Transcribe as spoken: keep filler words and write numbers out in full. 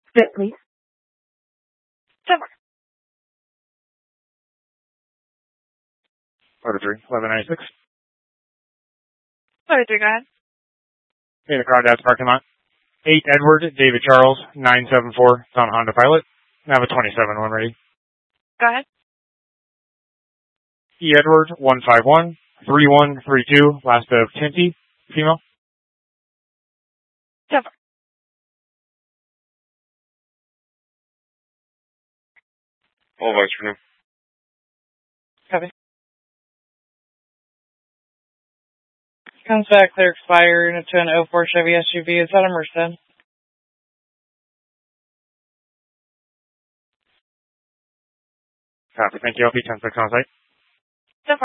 Fit, please. Denver. Order three, eleven ninety-six. Order three, go ahead. Hey, the Crawdads parking lot. eight Edward, David Charles, nine seven four. It's on Honda Pilot. I have a twenty-seven one ready. Go ahead. E Edward, one five one, three one three two, last of Tinty, female. Denver. All votes for now. Copy. Comes back, clear expired to an oh four Chevy S U V. Is that a Merced? Copy, thank you. I'll be ten six on site.